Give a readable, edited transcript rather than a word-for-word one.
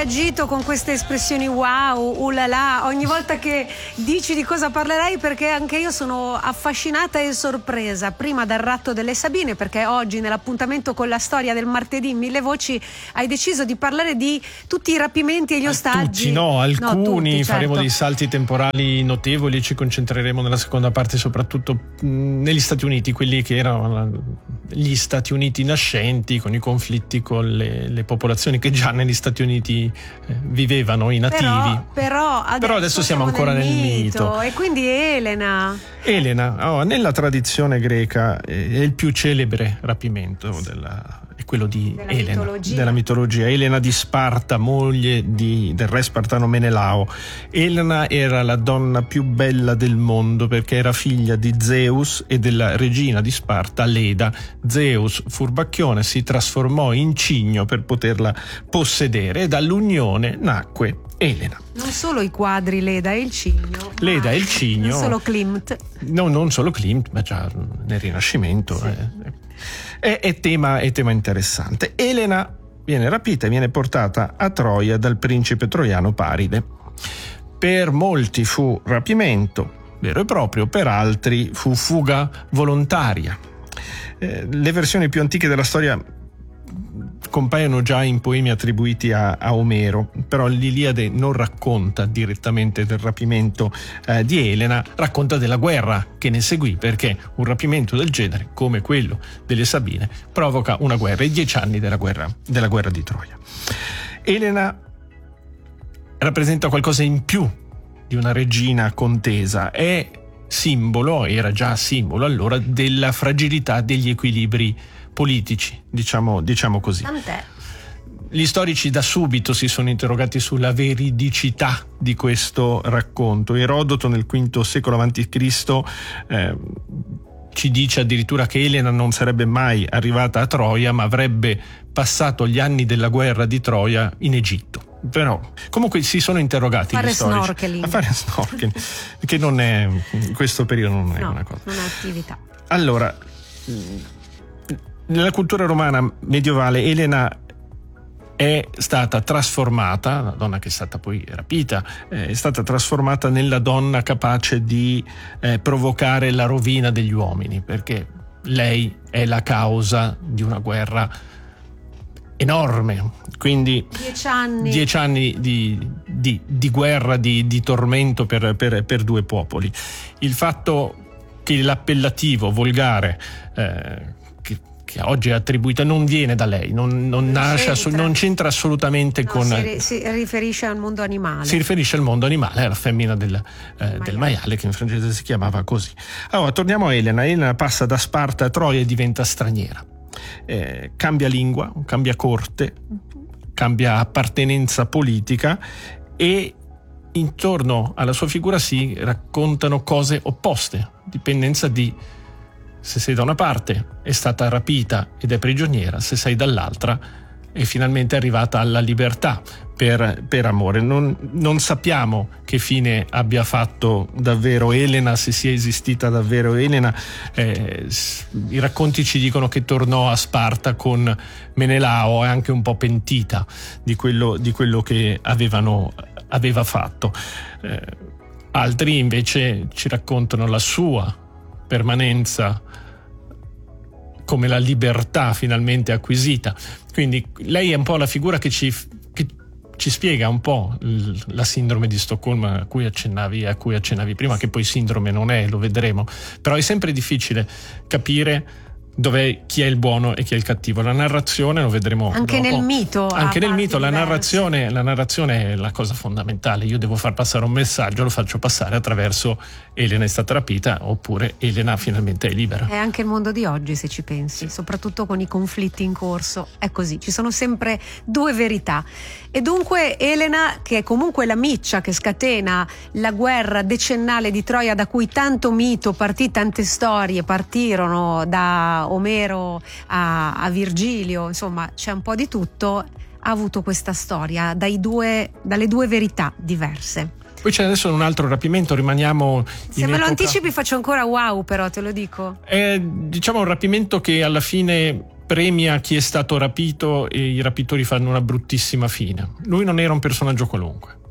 reagito con queste espressioni wow, ulala, ogni volta che dici di cosa parlerai, perché anche io sono affascinata e sorpresa, prima dal ratto delle Sabine, perché oggi nell'appuntamento con la storia del martedì in Mille Voci hai deciso di parlare di tutti i rapimenti e gli ostaggi. Alcuni, faremo certo. dei salti temporali notevoli e ci concentreremo nella seconda parte soprattutto negli Stati Uniti, quelli che erano gli Stati Uniti nascenti, con i conflitti con le popolazioni che già negli Stati Uniti vivevano, i nativi. Però adesso siamo ancora nel mito. E quindi Elena, nella tradizione greca è il più celebre rapimento è quello di Elena, della mitologia. Elena di Sparta, moglie del re spartano Menelao. Elena era la donna più bella del mondo perché era figlia di Zeus e della regina di Sparta, Leda. Zeus, furbacchione, si trasformò in cigno per poterla possedere e dall'unione nacque Elena. Non solo i quadri, Leda e il cigno. Leda e il cigno. Non solo Klimt. No, non solo Klimt, ma già nel Rinascimento. Sì. È tema interessante. Elena viene rapita e viene portata a Troia dal principe troiano Paride. Per molti fu rapimento vero e proprio, per altri fu fuga volontaria. Le versioni più antiche della storia compaiono già in poemi attribuiti a Omero, però l'Iliade non racconta direttamente del rapimento di Elena, racconta della guerra che ne seguì, perché un rapimento del genere, come quello delle Sabine, provoca una guerra, i 10 anni della guerra di Troia. Elena rappresenta qualcosa in più di una regina contesa, è simbolo, era già simbolo allora, della fragilità degli equilibri politici, diciamo così. Tant'è. Gli storici da subito si sono interrogati sulla veridicità di questo racconto. Erodoto nel V secolo a.C. Ci dice addirittura che Elena non sarebbe mai arrivata a Troia, ma avrebbe passato gli anni della guerra di Troia in Egitto. Però comunque si sono interrogati gli storici a fare snorkeling, che non è, in questo periodo non è una cosa. Non è attività. Allora, nella cultura romana medievale Elena è stata trasformata, la donna che è stata poi rapita, è stata trasformata nella donna capace di provocare la rovina degli uomini, perché lei è la causa di una guerra enorme, quindi 10 anni di guerra, di tormento per due popoli. Il fatto che l'appellativo volgare che oggi è attribuita non viene da lei, non c'entra assolutamente con. Si riferisce al mondo animale. Si riferisce al mondo animale, alla femmina del maiale, che in francese si chiamava così. Allora, torniamo a Elena. Elena passa da Sparta a Troia e diventa straniera. Cambia lingua, cambia corte, cambia appartenenza politica e intorno alla sua figura si raccontano cose opposte, dipendenza di se sei da una parte è stata rapita ed è prigioniera, se sei dall'altra è finalmente arrivata alla libertà per amore. Non sappiamo che fine abbia fatto davvero Elena, se sia esistita davvero Elena. I racconti ci dicono che tornò a Sparta con Menelao, è anche un po' pentita di quello che aveva fatto. Altri invece ci raccontano la sua permanenza come la libertà finalmente acquisita. Quindi lei è un po' la figura che ci spiega un po' la sindrome di Stoccolma a cui accennavi prima, che poi sindrome non è, lo vedremo, però è sempre difficile capire chi è il buono e chi è il cattivo. La narrazione, lo vedremo anche dopo. Nel mito la narrazione è la cosa fondamentale. Io devo far passare un messaggio, lo faccio passare attraverso Elena è stata rapita, oppure Elena finalmente è libera. È anche il mondo di oggi, se ci pensi, soprattutto con i conflitti in corso, è così, ci sono sempre due verità. E dunque Elena, che è comunque la miccia che scatena la guerra decennale di Troia, da cui tanto mito partì, tante storie partirono, da Omero a Virgilio, insomma c'è un po' di tutto, ha avuto questa storia dalle due verità diverse. Poi c'è adesso un altro rapimento, rimaniamo se me lo anticipi faccio ancora wow, però te lo dico. È diciamo un rapimento che alla fine premia chi è stato rapito e i rapitori fanno una bruttissima fine. Lui non era un personaggio qualunque.